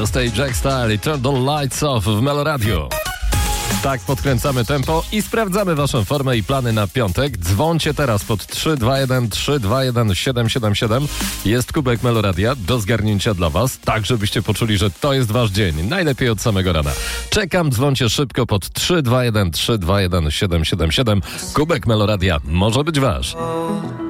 Stay Jack Style i Turn the Lights Off w Meloradio. Tak podkręcamy tempo i sprawdzamy waszą formę i plany na piątek. Dzwońcie teraz pod 321-321-777. Jest kubek Meloradia do zgarnięcia dla was, tak żebyście poczuli, że to jest wasz dzień. Najlepiej od samego rana. Czekam, dzwońcie szybko pod 321-321-777. Kubek Meloradia może być wasz.